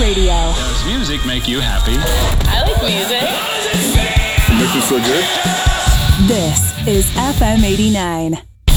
Radio. Does music make you happy? I like music. It makes me feel good. This is FM 89.